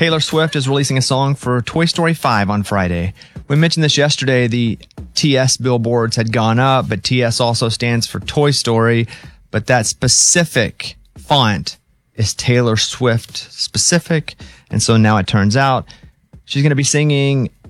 Taylor Swift is releasing a song for Toy Story 5 on Friday. We mentioned this yesterday. The TS billboards had gone up, but TS also stands for Toy Story. But that specific font is Taylor Swift specific. And so now it turns out she's going to be singing